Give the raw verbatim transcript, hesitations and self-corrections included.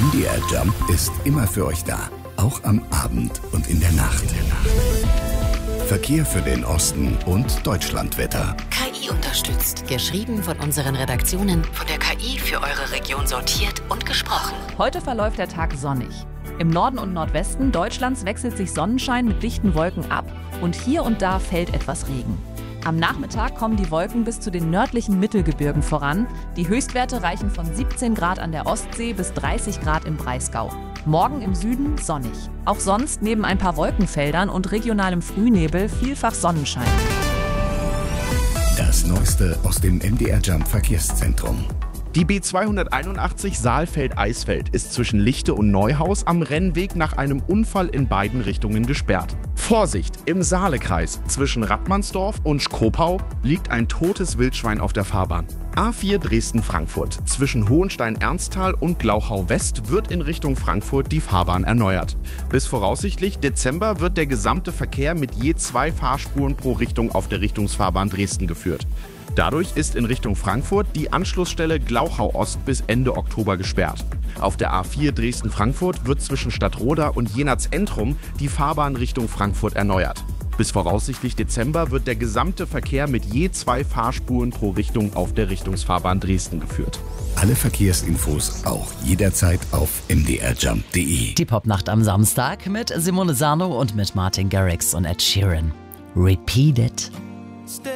M D R Jump ist immer für euch da, auch am Abend und in der Nacht. Verkehr für den Osten und Deutschlandwetter. K I unterstützt. Geschrieben von unseren Redaktionen, von der K I für eure Region sortiert und gesprochen. Heute verläuft der Tag sonnig. Im Norden und Nordwesten Deutschlands wechselt sich Sonnenschein mit dichten Wolken ab und hier und da fällt etwas Regen. Am Nachmittag kommen die Wolken bis zu den nördlichen Mittelgebirgen voran. Die Höchstwerte reichen von siebzehn Grad an der Ostsee bis dreißig Grad im Breisgau. Morgen im Süden sonnig. Auch sonst neben ein paar Wolkenfeldern und regionalem Frühnebel vielfach Sonnenschein. Das Neueste aus dem M D R Jump Verkehrszentrum. Die B zweihunderteinundachtzig Saalfeld-Eisfeld ist zwischen Lichte und Neuhaus am Rennweg nach einem Unfall in beiden Richtungen gesperrt. Vorsicht! Im Saalekreis zwischen Rattmannsdorf und Schkopau liegt ein totes Wildschwein auf der Fahrbahn. A vier Dresden-Frankfurt zwischen Hohenstein-Ernsthal und Glauchau-West wird in Richtung Frankfurt die Fahrbahn erneuert. Bis voraussichtlich Dezember wird der gesamte Verkehr mit je zwei Fahrspuren pro Richtung auf der Richtungsfahrbahn Dresden geführt. Dadurch ist in Richtung Frankfurt die Anschlussstelle Glauchau-Ost bis Ende Oktober gesperrt. Auf der A vier Dresden-Frankfurt wird zwischen Stadtroda und Jenatz-Entrum die Fahrbahn Richtung Frankfurt erneuert. Bis voraussichtlich Dezember wird der gesamte Verkehr mit je zwei Fahrspuren pro Richtung auf der Richtungsfahrbahn Dresden geführt. Alle Verkehrsinfos auch jederzeit auf m d r jump punkt d e. Die Popnacht am Samstag mit Simone Sarno und mit Martin Garrix und Ed Sheeran. Repeat it.